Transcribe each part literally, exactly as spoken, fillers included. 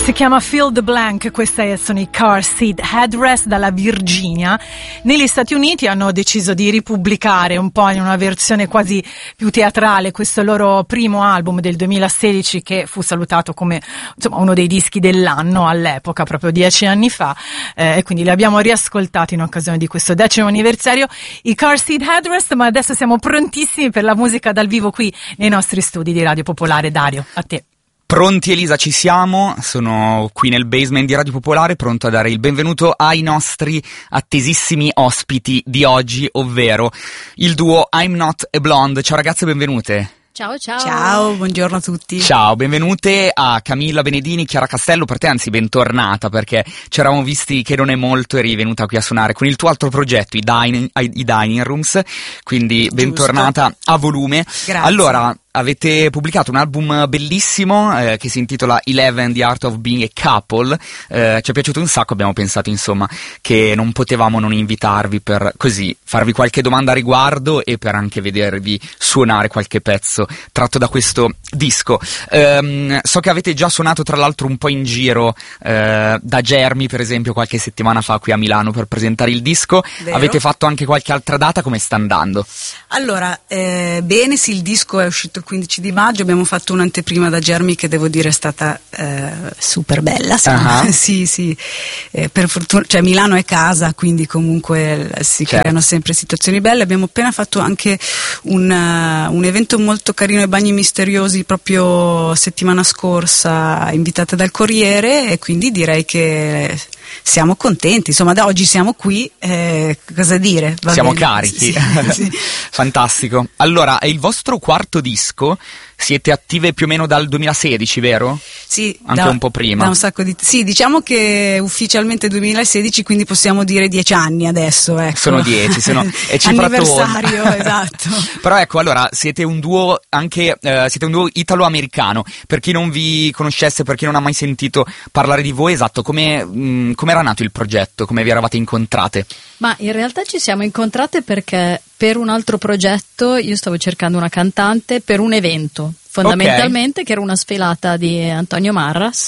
Si chiama Fill the Blank, queste sono i Car Seat Headrest dalla Virginia. Negli Stati Uniti hanno deciso di ripubblicare un po' in una versione quasi più teatrale questo loro primo album del duemilasedici, che fu salutato come insomma uno dei dischi dell'anno all'epoca, proprio dieci anni fa, eh, e quindi li abbiamo riascoltati in occasione di questo decimo anniversario, i Car Seat Headrest. Ma adesso siamo prontissimi per la musica dal vivo qui nei nostri studi di Radio Popolare. Dario, a te. Pronti Elisa, ci siamo, sono qui nel basement di Radio Popolare, pronto a dare il benvenuto ai nostri attesissimi ospiti di oggi, ovvero il duo I'm Not a Blonde. Ciao ragazze, benvenute. Ciao, ciao. Ciao, buongiorno a tutti. Ciao, benvenute a Camilla Benedini, Chiara Castello, per te anzi bentornata, perché ci eravamo visti che non è molto, eri venuta qui a suonare con il tuo altro progetto, i Dining, i dining Rooms, quindi Giusto. Bentornata a volume. Grazie. Allora, avete pubblicato un album bellissimo eh, che si intitola Eleven, The Art of Being a Couple. Eh, ci è piaciuto un sacco, abbiamo pensato insomma che non potevamo non invitarvi per così farvi qualche domanda a riguardo e per anche vedervi suonare qualche pezzo tratto da questo disco. Um, so che avete già suonato tra l'altro un po' in giro eh, da Germi per esempio qualche settimana fa qui a Milano per presentare il disco. Vero. Avete fatto anche qualche altra data, come sta andando? Allora, eh, bene, sì, il disco è uscito il quindici di maggio, abbiamo fatto un'anteprima da Germi che devo dire è stata eh, super bella, uh-huh. sì, sì, eh, per fortuna, cioè Milano è casa, quindi comunque si certo. creano sempre situazioni belle. Abbiamo appena fatto anche un, uh, un evento molto carino ai Bagni Misteriosi proprio settimana scorsa, invitate dal Corriere, e quindi direi che siamo contenti, insomma da oggi siamo qui, eh, cosa dire? Va siamo bene. carichi. Sì, sì. Fantastico. Allora, è il vostro quarto disco, siete attive più o meno dal duemilasedici, vero? Sì, anche da, un po' prima. Da un sacco di sì, diciamo che ufficialmente duemilasedici, quindi possiamo dire dieci anni adesso, ecco. Sono dieci, sono è cifra anniversario, esatto. Però ecco, allora siete un duo anche eh, siete un duo italo-americano. Per chi non vi conoscesse, per chi non ha mai sentito parlare di voi, esatto, come mh, come era nato il progetto, come vi eravate incontrate? Ma in realtà ci siamo incontrate perché per un altro progetto io stavo cercando una cantante per un evento, fondamentalmente, okay, che era una sfilata di Antonio Marras,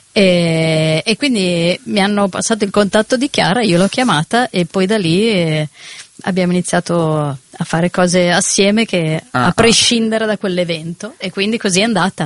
e, e quindi mi hanno passato il contatto di Chiara, io l'ho chiamata e poi da lì eh, abbiamo iniziato a fare cose assieme, che ah, a prescindere da quell'evento, e quindi così è andata.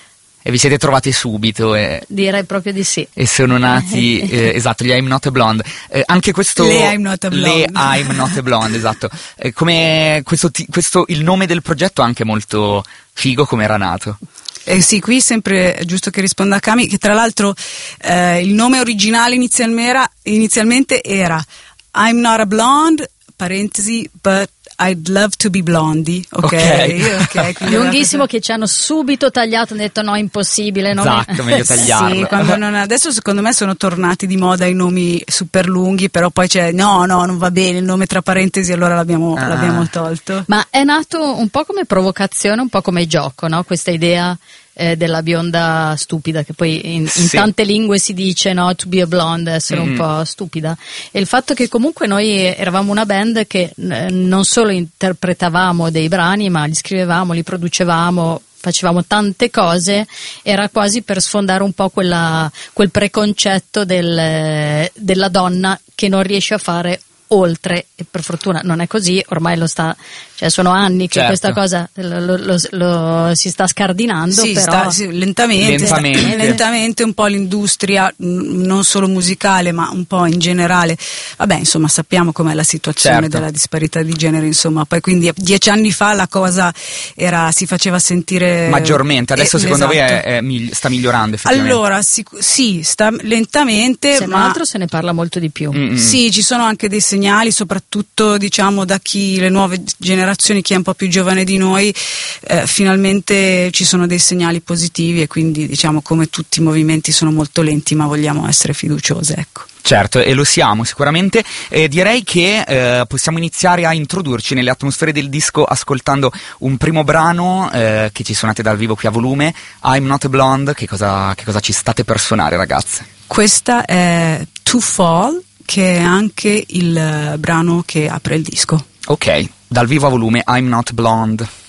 E vi siete trovati subito e direi proprio di sì. E sono nati eh, esatto, gli I'm Not a Blonde. Eh, anche questo le I'm Not a Blonde. Le I'm Not a Blonde, esatto. Eh, come questo, questo il nome del progetto è anche molto figo, come era nato. Eh sì, qui sempre è giusto che risponda a Cami, che tra l'altro eh, il nome originale inizialmente era, inizialmente era I'm Not a Blonde, parentesi, but I'd love to be Blondie, ok? okay. okay lunghissimo, che ci hanno subito tagliato, hanno detto no, impossibile. Non esatto, è... meglio tagliarlo. Sì, quando non, adesso secondo me sono tornati di moda i nomi super lunghi, però poi c'è no, no, non va bene il nome tra parentesi, allora l'abbiamo, ah. l'abbiamo tolto. Ma è nato un po' come provocazione, un po' come gioco, no? Questa idea eh, della bionda stupida, che poi in, in sì. tante lingue si dice, no, to be a blonde, essere mm. un po' stupida, e il fatto che comunque noi eravamo una band che eh, non solo interpretavamo dei brani, ma li scrivevamo, li producevamo, facevamo tante cose, era quasi per sfondare un po' quella, quel preconcetto del, della donna che non riesce a fare oltre, e per fortuna non è così, ormai lo sta, cioè sono anni che certo. questa cosa lo, lo, lo, si sta scardinando, sì, però sta, sì, lentamente, lentamente. lentamente un po' l'industria, non solo musicale ma un po' in generale, vabbè insomma sappiamo com'è la situazione certo. della disparità di genere, insomma, poi quindi dieci anni fa la cosa era, si faceva sentire maggiormente, adesso eh, secondo esatto. me è, è, sta migliorando effettivamente. Allora sic- sì, sta lentamente, se ma non altro se ne parla molto di più. Mm-hmm. Sì, ci sono anche dei segnali, soprattutto diciamo da chi, le nuove generazioni, chi è un po' più giovane di noi, eh, finalmente ci sono dei segnali positivi, e quindi diciamo come tutti i movimenti sono molto lenti, ma vogliamo essere fiduciose, ecco. Certo, e lo siamo sicuramente. Eh, direi che eh, possiamo iniziare a introdurci nelle atmosfere del disco ascoltando un primo brano eh, che ci suonate dal vivo qui a volume, I'm Not a Blonde. Che cosa, che cosa ci state per suonare, ragazze? Questa è To Fall, che è anche il brano che apre il disco. Ok, dal vivo a volume, I'm Not Blonde.